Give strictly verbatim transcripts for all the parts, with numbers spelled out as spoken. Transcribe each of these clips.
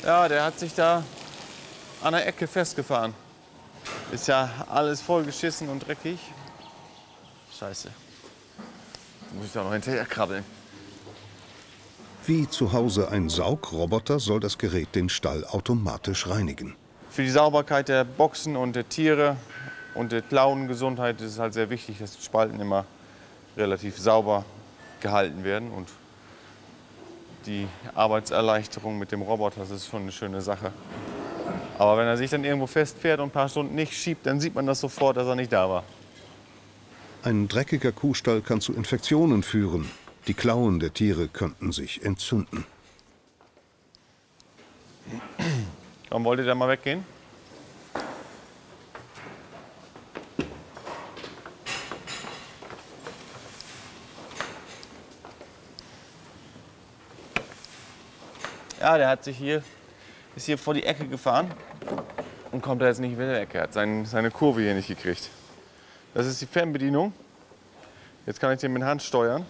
Ja, der hat sich da an der Ecke festgefahren. Ist ja alles voll geschissen und dreckig. Scheiße. Da muss ich da noch hinterher krabbeln. Wie zu Hause ein Saugroboter soll das Gerät den Stall automatisch reinigen. Für die Sauberkeit der Boxen und der Tiere und der Klauengesundheit ist es halt sehr wichtig, dass die Spalten immer relativ sauber gehalten werden. Und die Arbeitserleichterung mit dem Roboter, das ist schon eine schöne Sache. Aber wenn er sich dann irgendwo festfährt und ein paar Stunden nicht schiebt, dann sieht man das sofort, dass er nicht da war. Ein dreckiger Kuhstall kann zu Infektionen führen. Die Klauen der Tiere könnten sich entzünden. Warum wollt ihr da mal weggehen? Ja, der hat sich hier, ist hier vor die Ecke gefahren und kommt da jetzt nicht wieder weg. Er hat sein, seine Kurve hier nicht gekriegt. Das ist die Fernbedienung. Jetzt kann ich den mit Hand steuern.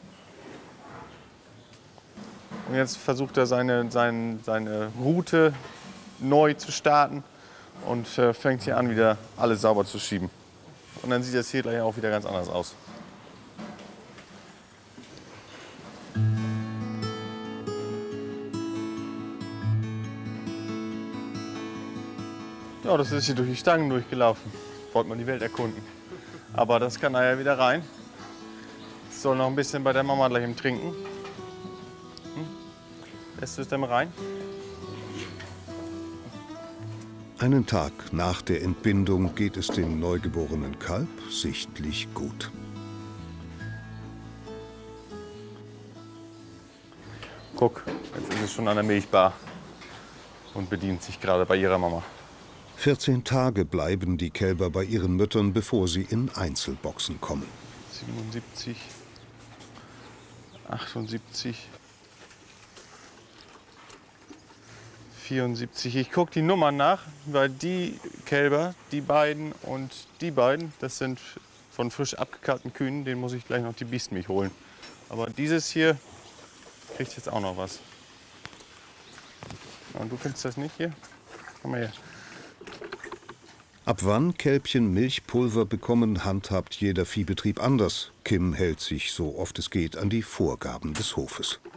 Und jetzt versucht er seine, seine, seine Route neu zu starten und äh, fängt hier an, wieder alles sauber zu schieben. Und dann sieht das hier gleich auch wieder ganz anders aus. Ja, das ist hier durch die Stangen durchgelaufen. Wollte man die Welt erkunden. Aber das kann er ja wieder rein. Soll noch ein bisschen bei der Mama gleich im Trinken. Lässt du es dann rein? Einen Tag nach der Entbindung geht es dem neugeborenen Kalb sichtlich gut. Guck, jetzt ist es schon an der Milchbar und bedient sich gerade bei ihrer Mama. vierzehn Tage bleiben die Kälber bei ihren Müttern, bevor sie in Einzelboxen kommen. siebenundsiebzig, achtundsiebzig, vierundsiebzig. Ich gucke die Nummern nach, weil die Kälber, die beiden und die beiden, das sind von frisch abgekalbten Kühen, denen muss ich gleich noch die Biestmilch holen. Aber dieses hier kriegt jetzt auch noch was. Und du findest das nicht hier? Komm mal her. Ab wann Kälbchen Milchpulver bekommen, handhabt jeder Viehbetrieb anders. Kim hält sich, so oft es geht, an die Vorgaben des Hofes.